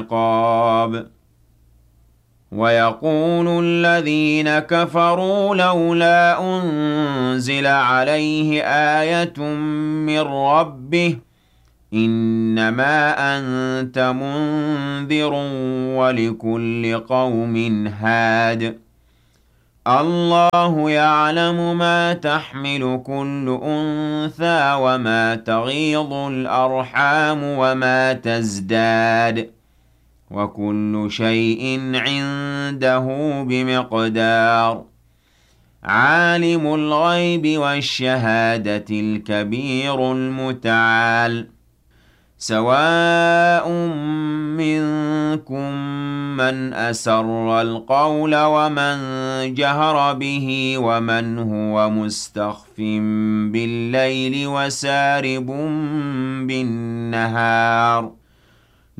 العقاب ويقول الذين كفروا لولا أنزل عليه آية من ربه إنما أنت منذر ولكل قوم هاد الله يعلم ما تحمل كل أنثى وما تغيض الأرحام وما تزداد وكل شيء عنده بمقدار عالم الغيب والشهادة الكبير المتعال سواء منكم من أسر القول ومن جهر به ومن هو مستخف بالليل وسارب بالنهار